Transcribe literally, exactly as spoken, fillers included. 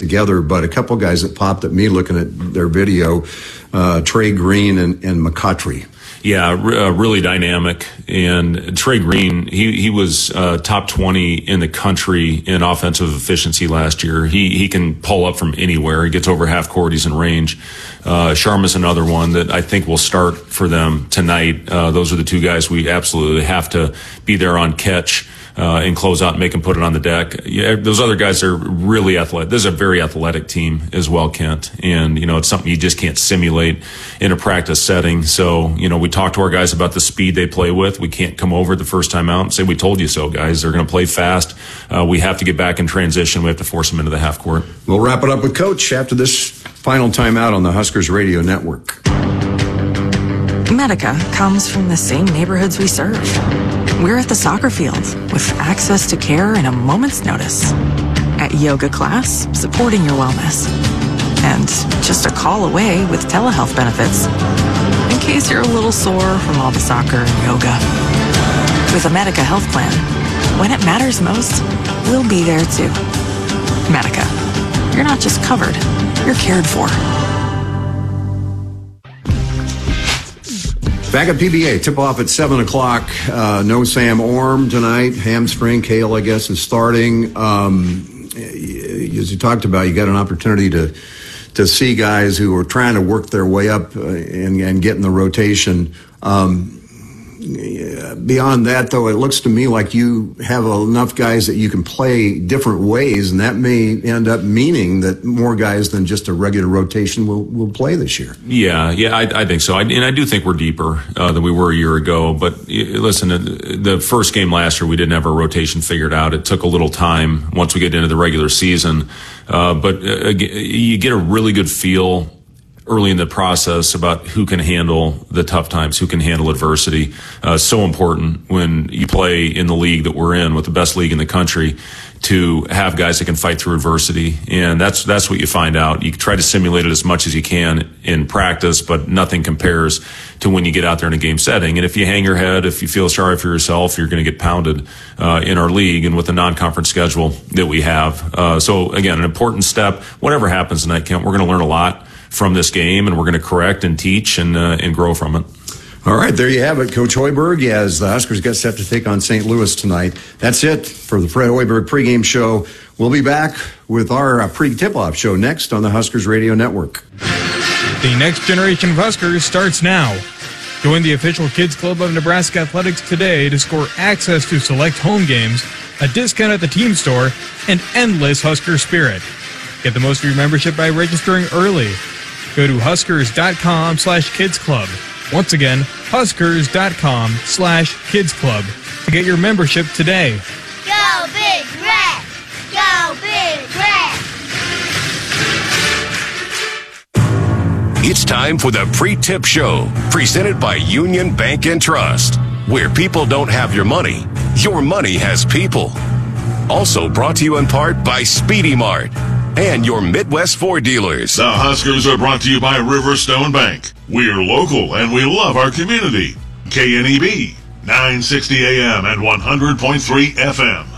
together, but a couple guys that popped at me looking at their video, uh, Trey Green and, and McCautry. Yeah, uh, really dynamic. And Trey Green, he he was uh, top twenty in the country in offensive efficiency last year. He he can pull up from anywhere. He gets over half court. He's in range. Uh, Sharma's another one that I think will start for them tonight. Uh, those are the two guys we absolutely have to be there on catch. Uh, and close out and make them put it on the deck. Yeah, those other guys are really athletic. This is a very athletic team as well, Kent. And, you know, it's something you just can't simulate in a practice setting. So, you know, we talk to our guys about the speed they play with. We can't come over the first time out and say, we told you so, guys. They're going to play fast. Uh, we have to get back in transition. We have to force them into the half court. We'll wrap it up with Coach after this final timeout on the Huskers Radio Network. Medica comes from the same neighborhoods we serve. We're at the soccer field with access to care in a moment's notice. At yoga class, supporting your wellness. And just a call away with telehealth benefits. In case you're a little sore from all the soccer and yoga. With a Medica health plan, when it matters most, we'll be there too. Medica. You're not just covered, you're cared for. Back at P B A, tip-off at seven o'clock. Uh, no Sam Orm tonight. Hamstring. Kale, I guess, is starting. Um, as you talked about, you got an opportunity to to see guys who are trying to work their way up uh, and, and get in the rotation. Um, beyond that, though, it looks to me like you have enough guys that you can play different ways, and that may end up meaning that more guys than just a regular rotation will, will play this year. Yeah, yeah, I, I think so. I, and I do think we're deeper uh, than we were a year ago. But listen, the first game last year, we didn't have our rotation figured out. It took a little time once we get into the regular season. Uh, but uh, you get a really good feel early in the process about who can handle the tough times, who can handle adversity. Uh, so important when you play in the league that we're in, with the best league in the country, to have guys that can fight through adversity. And that's that's what you find out. You try to simulate it as much as you can in practice, but nothing compares to when you get out there in a game setting. And if you hang your head, if you feel sorry for yourself, you're going to get pounded uh, in our league and with the non-conference schedule that we have. Uh, so, again, an important step. Whatever happens tonight, Kent, we're going to learn a lot from this game, and we're going to correct and teach and uh, and grow from it. All right, there you have it. Coach Hoiberg, as the Huskers get set to take on Saint Louis tonight. That's it for the Fred Hoiberg pregame show. We'll be back with our uh, pre-tip-off show next on the Huskers Radio Network. The next generation of Huskers starts now. Join the official Kids Club of Nebraska Athletics today to score access to select home games, a discount at the team store, and endless Husker spirit. Get the most of your membership by registering early. Go to huskers.com slash kids club. Once again, huskers.com slash kids club to get your membership today. Go Big Red! Go Big Red! It's time for the Pre-Tip Show, presented by Union Bank and Trust, where people don't have your money, your money has people. Also brought to you in part by Speedy Mart and your Midwest Ford dealers. The Huskers are brought to you by Riverstone Bank. We're local and we love our community. K N E B, nine sixty A M and one hundred point three F M.